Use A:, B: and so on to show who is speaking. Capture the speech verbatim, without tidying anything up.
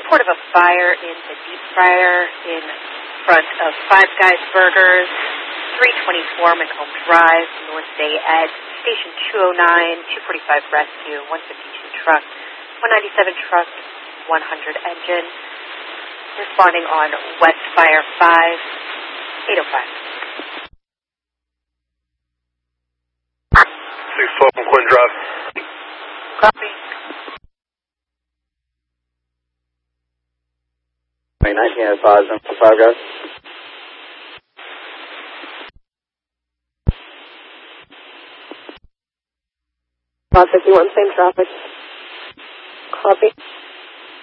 A: report of a fire in the deep fryer in front of Five Guys Burgers, three twenty-four Macomb Drive, North Bay Ed, Station two oh nine, two forty-five Rescue, one fifty-two Truck, one ninety-seven Truck, one hundred Engine. Responding on West Fire five, eight oh five.
B: six twelve Quinn Drive.
A: Copy.
C: nineteen oh five, five guys.
D: five fifty-one, same traffic. Copy.